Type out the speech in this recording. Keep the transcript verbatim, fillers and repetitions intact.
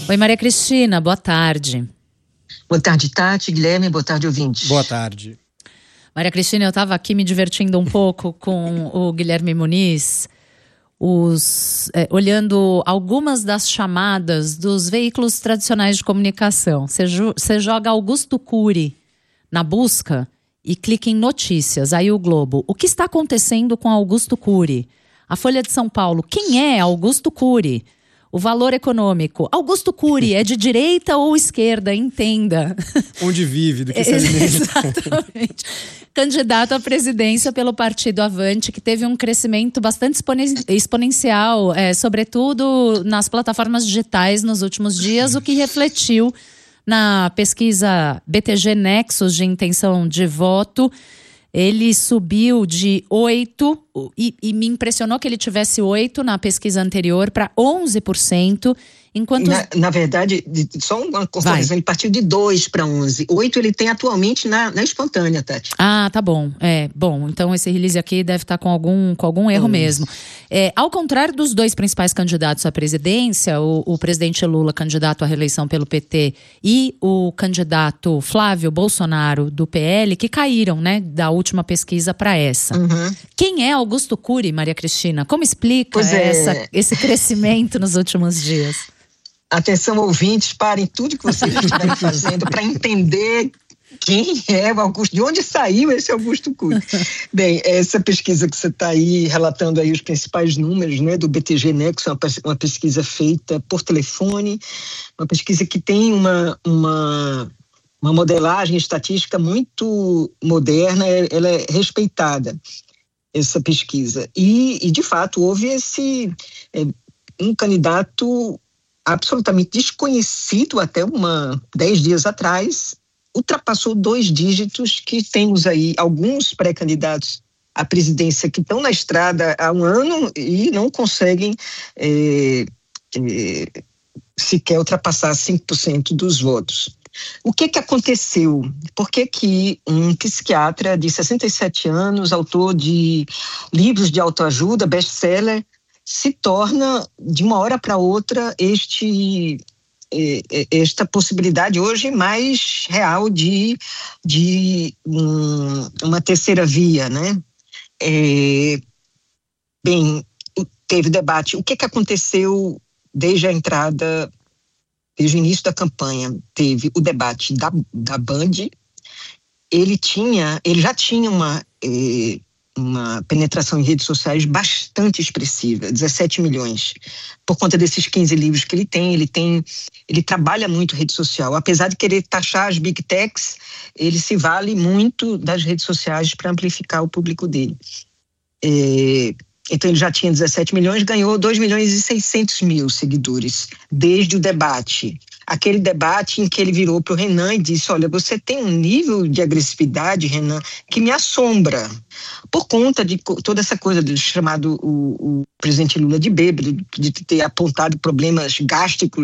Oi, Maria Cristina, boa tarde. Boa tarde, Tati, Guilherme, boa tarde, ouvintes. Boa tarde. Maria Cristina, eu estava aqui me divertindo um pouco com o Guilherme Muniz, os, é, olhando algumas das chamadas dos veículos tradicionais de comunicação. Você, você joga Augusto Cury na busca e clica em notícias. Aí o Globo, o que está acontecendo com Augusto Cury? A Folha de São Paulo, quem é Augusto Cury? O Valor Econômico, Augusto Cury é de direita ou esquerda? Entenda. Onde vive, do que se alimenta. Exatamente. Candidato à presidência pelo Partido Avante, que teve um crescimento bastante exponencial, é, sobretudo nas plataformas digitais nos últimos dias, o que refletiu na pesquisa B T G Nexus de intenção de voto. Ele subiu de oito, e, e me impressionou que ele tivesse oito na pesquisa anterior, para onze por cento. Enquanto... Na, na verdade, só uma correção, ele partiu de dois para onze. oito ele tem atualmente na, na espontânea, Tati. Ah, tá bom. É, bom, então esse release aqui deve estar com algum, com algum erro hum. mesmo. É, ao contrário dos dois principais candidatos à presidência, o, o presidente Lula, candidato à reeleição pelo P T, e o candidato Flávio Bolsonaro, do P L, que caíram, né, da última pesquisa para essa. Uhum. Quem é Augusto Cury, Maria Cristina? Como explica essa, é. esse crescimento nos últimos dias? Atenção, ouvintes, parem tudo que vocês estiverem fazendo para entender quem é o Augusto, de onde saiu esse Augusto Cury. Bem, essa pesquisa que você está aí relatando aí os principais números, né, do B T G Nexus, uma, uma pesquisa feita por telefone, uma pesquisa que tem uma, uma, uma modelagem estatística muito moderna, ela é respeitada, essa pesquisa. E, e de fato, houve esse é, um candidato absolutamente desconhecido até uma, dez dias atrás, ultrapassou dois dígitos, que temos aí alguns pré-candidatos à presidência que estão na estrada há um ano e não conseguem é, é, sequer ultrapassar cinco por cento dos votos. O que que aconteceu? Por que que um psiquiatra de sessenta e sete anos, autor de livros de autoajuda, best-seller, se torna, de uma hora para outra, este, esta possibilidade hoje mais real de, de um, uma terceira via, né? É, bem, teve debate. O que que aconteceu desde a entrada, desde o início da campanha? Teve o debate da, da Band. Ele tinha, ele já tinha uma... É, uma penetração em redes sociais bastante expressiva, dezessete milhões, por conta desses quinze livros que ele tem. Ele tem, ele trabalha muito rede social, apesar de querer taxar as big techs, ele se vale muito das redes sociais para amplificar o público dele. É, então ele já tinha dezessete milhões, ganhou dois milhões e seiscentos mil seguidores, desde o debate. Aquele debate em que ele virou para o Renan e disse: olha, você tem um nível de agressividade, Renan, que me assombra, por conta de toda essa coisa de chamado o, o presidente Lula de bêbado, de ter apontado problemas gástricos